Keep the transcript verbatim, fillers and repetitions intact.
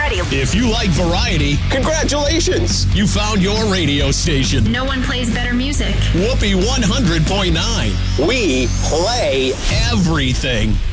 Variety. If you like variety, congratulations. You found your radio station. No one plays better music. Whoopee one hundred point nine. We play everything.